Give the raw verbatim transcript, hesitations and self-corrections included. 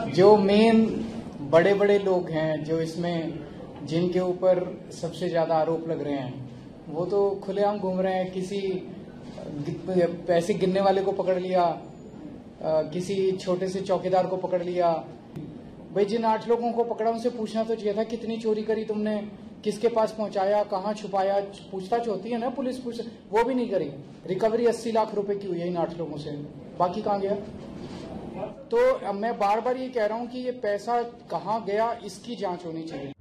जो मेन बड़े बड़े लोग हैं, जो इसमें जिनके ऊपर सबसे ज्यादा आरोप लग रहे हैं, वो तो खुलेआम घूम रहे हैं। किसी पैसे गिनने वाले को पकड़ लिया, किसी छोटे से चौकीदार को पकड़ लिया। भाई जिन आठ लोगों को पकड़ा उनसे पूछना तो चाहिए था कितनी चोरी करी तुमने, किसके पास पहुंचाया, कहाँ छुपाया। पूछताछ होती है ना पुलिस, पूछ वो भी नहीं करी। रिकवरी अस्सी लाख रुपए की हुई है इन आठ लोगों से, बाकी कहाँ गया? तो मैं बार बार ये कह रहा हूं कि ये पैसा कहाँ गया इसकी जांच होनी चाहिए।